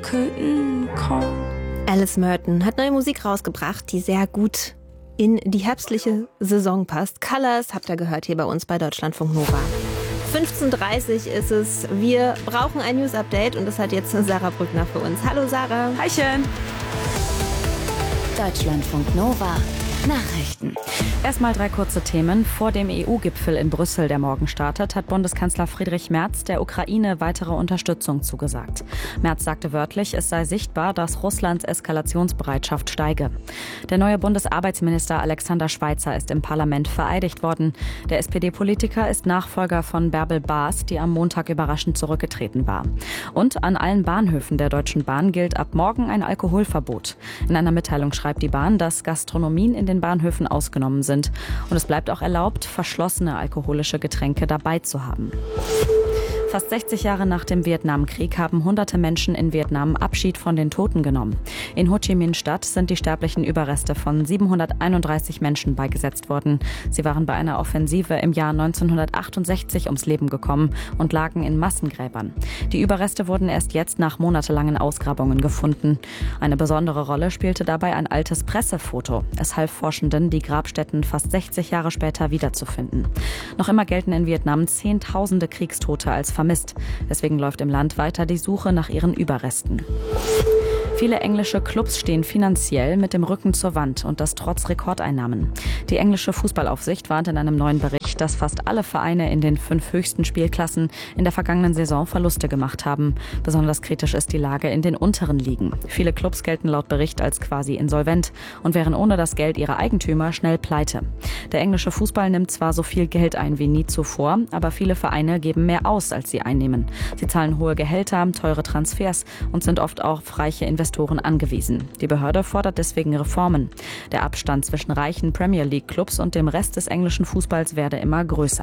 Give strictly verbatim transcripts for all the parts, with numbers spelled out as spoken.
curtain call. Alice Merton hat neue Musik rausgebracht, die sehr gut in die herbstliche Saison passt. Colors habt ihr gehört hier bei uns bei Deutschlandfunk Nova. fünfzehn Uhr dreißig ist es. Wir brauchen ein News-Update und das hat jetzt Sarah Brückner für uns. Hallo Sarah. Hallchen. Deutschlandfunk Nova. Nachrichten. Erstmal drei kurze Themen. Vor dem E U-Gipfel in Brüssel, der morgen startet, hat Bundeskanzler Friedrich Merz der Ukraine weitere Unterstützung zugesagt. Merz sagte wörtlich, es sei sichtbar, dass Russlands Eskalationsbereitschaft steige. Der neue Bundesarbeitsminister Alexander Schweitzer ist im Parlament vereidigt worden. Der S P D-Politiker ist Nachfolger von Bärbel Baas, die am Montag überraschend zurückgetreten war. Und an allen Bahnhöfen der Deutschen Bahn gilt ab morgen ein Alkoholverbot. In einer Mitteilung schreibt die Bahn, dass Gastronomien in den Bahnhöfen ausgenommen sind. Und es bleibt auch erlaubt, verschlossene alkoholische Getränke dabei zu haben. Fast sechzig Jahre nach dem Vietnamkrieg haben hunderte Menschen in Vietnam Abschied von den Toten genommen. In Ho Chi Minh-Stadt sind die sterblichen Überreste von siebenhunderteinunddreißig Menschen beigesetzt worden. Sie waren bei einer Offensive im Jahr neunzehnhundertachtundsechzig ums Leben gekommen und lagen in Massengräbern. Die Überreste wurden erst jetzt nach monatelangen Ausgrabungen gefunden. Eine besondere Rolle spielte dabei ein altes Pressefoto. Es half Forschenden, die Grabstätten fast sechzig Jahre später wiederzufinden. Noch immer gelten in Vietnam Zehntausende Kriegstote als vermisst. Deswegen läuft im Land weiter die Suche nach ihren Überresten. Viele englische Clubs stehen finanziell mit dem Rücken zur Wand und das trotz Rekordeinnahmen. Die englische Fußballaufsicht warnt in einem neuen Bericht, dass fast alle Vereine in den fünf höchsten Spielklassen in der vergangenen Saison Verluste gemacht haben. Besonders kritisch ist die Lage in den unteren Ligen. Viele Clubs gelten laut Bericht als quasi insolvent und wären ohne das Geld ihrer Eigentümer schnell pleite. Der englische Fußball nimmt zwar so viel Geld ein wie nie zuvor, aber viele Vereine geben mehr aus, als sie einnehmen. Sie zahlen hohe Gehälter, teure Transfers und sind oft auch auf reiche Investoren angewiesen. Die Behörde fordert deswegen Reformen. Der Abstand zwischen reichen Premier League Clubs und dem Rest des englischen Fußballs werde immer größer.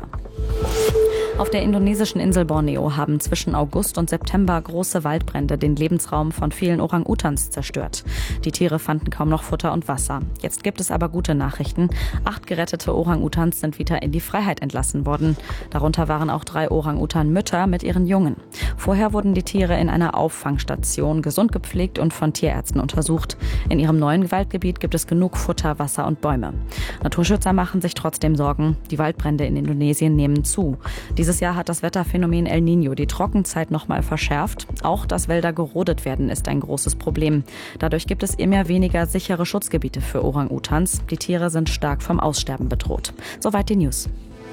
Auf der indonesischen Insel Borneo haben zwischen August und September große Waldbrände den Lebensraum von vielen Orang-Utans zerstört. Die Tiere fanden kaum noch Futter und Wasser. Jetzt gibt es aber gute Nachrichten. Acht gerettete Orang-Utans sind wieder in die Freiheit entlassen worden. Darunter waren auch drei Orang-Utan-Mütter mit ihren Jungen. Vorher wurden die Tiere in einer Auffangstation gesund gepflegt und von Tierärzten untersucht. In ihrem neuen Waldgebiet gibt es genug Futter, Wasser und Bäume. Naturschützer machen sich trotzdem Sorgen. Die Waldbrände in Indonesien nehmen zu. Dieses Jahr hat das Wetterphänomen El Niño die Trockenzeit noch mal verschärft. Auch dass Wälder gerodet werden, ist ein großes Problem. Dadurch gibt es immer weniger sichere Schutzgebiete für Orang-Utans. Die Tiere sind stark vom Aussterben bedroht. Soweit die News.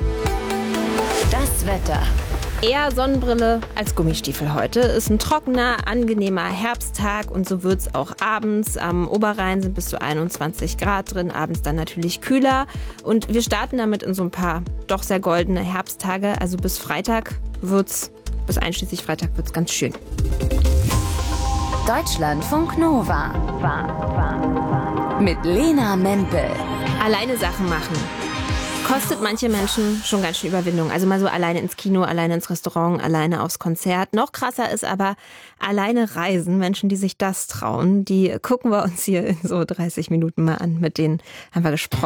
Das Wetter. Eher Sonnenbrille als Gummistiefel heute. Ist ein trockener, angenehmer Herbsttag und so wird es auch abends. Am Oberrhein sind bis zu einundzwanzig Grad drin, abends dann natürlich kühler. Und wir starten damit in so ein paar doch sehr goldene Herbsttage. Also bis Freitag wird's, bis einschließlich Freitag wird's ganz schön. Deutschlandfunk Nova. Mit Lena Mempel. Alleine Sachen machen kostet manche Menschen schon ganz schön Überwindung. Also mal so alleine ins Kino, alleine ins Restaurant, alleine aufs Konzert. Noch krasser ist aber alleine reisen. Menschen, die sich das trauen, die gucken wir uns hier in so dreißig Minuten mal an. Mit denen haben wir gesprochen.